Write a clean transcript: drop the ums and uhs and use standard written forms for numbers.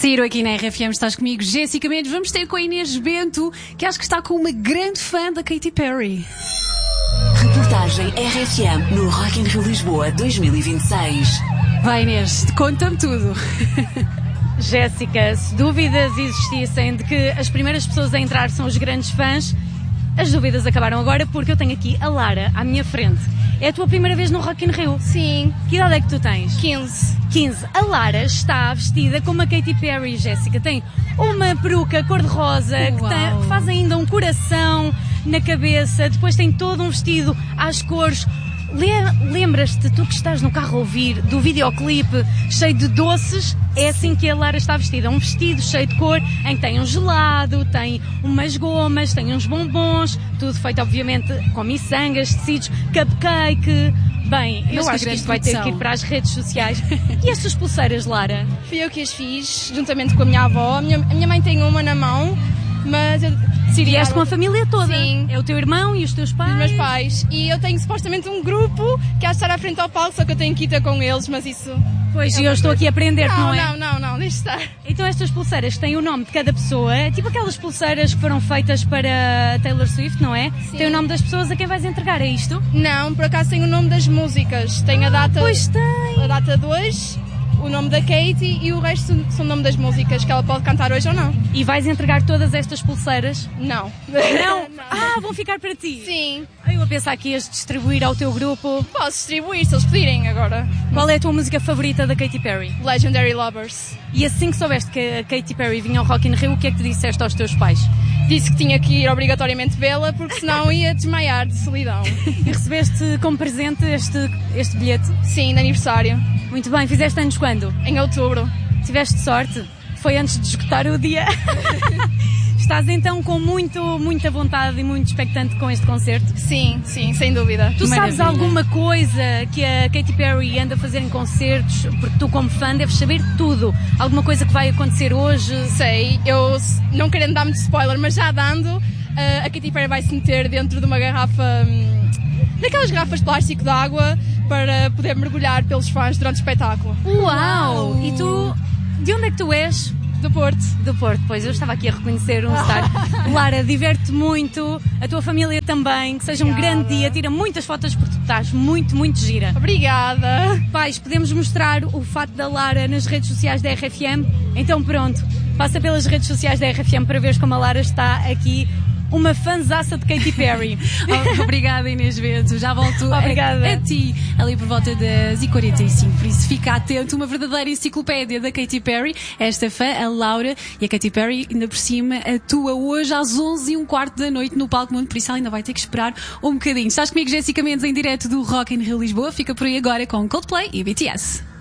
Ciro, aqui na RFM, estás comigo, Jéssica Mendes. Vamos ter com a Inês Bento, que acho que está com uma grande fã da Katy Perry. Reportagem RFM no Rock in Rio Lisboa 2026. Vai, Inês, conta-me tudo. Jéssica, se dúvidas existissem de que as primeiras pessoas a entrar são os grandes fãs, as dúvidas acabaram agora porque eu tenho aqui a Lara à minha frente. É a tua primeira vez no Rock in Rio? Sim. Que idade é que tu tens? 15. 15. A Lara está vestida como a Katy Perry, Jéssica. Tem uma peruca cor-de-rosa que faz ainda um coração na cabeça. Depois tem todo um vestido às cores. Lembras-te, tu que estás no carro a ouvir, do videoclipe cheio de doces? É assim que a Lara está vestida. Um vestido cheio de cor, em que tem um gelado, tem umas gomas, tem uns bombons, tudo feito obviamente com miçangas, tecidos, cupcake. Bem, eu acho que isto vai ter que ir para as redes sociais. E estas pulseiras, Lara? Fui eu que as fiz, juntamente com a minha avó. A minha mãe tem uma na mão, mas eu decidi... Vieste com a família toda? Sim. É o teu irmão e os teus pais? Os meus pais. E eu tenho supostamente um grupo que há de estar à frente ao palco, só que eu tenho que ir ter com eles, mas isso... Pois, e eu estou aqui a aprender-te, não é? Não, deixa estar. Então estas pulseiras têm o nome de cada pessoa, é tipo aquelas pulseiras que foram feitas para Taylor Swift, não é? Sim. Tem o nome das pessoas a quem vais entregar, é isto? Não, por acaso tem o nome das músicas. Tem a data... Pois tem! A data 2, o nome da Katy e o resto são o nome das músicas que ela pode cantar hoje ou não. E vais entregar todas estas pulseiras? Não. Não? Ah, vão ficar para ti? Sim. Eu a pensar que ias distribuir ao teu grupo. Posso distribuir se eles pedirem agora. Qual é a tua música favorita da Katy Perry? Legendary Lovers. E assim que soubeste que a Katy Perry vinha ao Rock in Rio, o que é que te disseste aos teus pais? Disse que tinha que ir obrigatoriamente vê-la porque senão ia desmaiar de solidão. E recebeste como presente este bilhete? Sim, de aniversário. Muito bem, fizeste anos quando? Em outubro. Tiveste sorte? Foi antes de esgotar o dia? Estás então com muita vontade e muito expectante com este concerto? Sim, sem dúvida. Tu sabes alguma coisa que a Katy Perry anda a fazer em concertos? Porque tu, como fã, deves saber tudo. Alguma coisa que vai acontecer hoje? Sei, eu não querendo dar muito spoiler, mas já dando, a Katy Perry vai se meter dentro de uma garrafa, daquelas garrafas de plástico de água, para poder mergulhar pelos fãs durante o espetáculo. Uau! E tu, de onde é que tu és? Do Porto. Do Porto, pois eu estava aqui a reconhecer um star. Lara, diverte-te muito, a tua família também, que seja um grande dia, tira muitas fotos porque tu estás muito gira. Obrigada. Pais, podemos mostrar o fato da Lara nas redes sociais da RFM? Então pronto, passa pelas redes sociais da RFM para veres como a Lara está aqui. Uma fanzaça de Katy Perry. Obrigada, Inês Bento. Já volto a ti ali por volta das 45. Por isso, fica atento. Uma verdadeira enciclopédia da Katy Perry. Esta fã, a Laura, e a Katy Perry, ainda por cima, atua hoje às 11h15 da noite no Palco Mundo. Por isso, ela ainda vai ter que esperar um bocadinho. Estás comigo, Jéssica Mendes, em direto do Rock in Rio Lisboa. Fica por aí agora com Coldplay e BTS.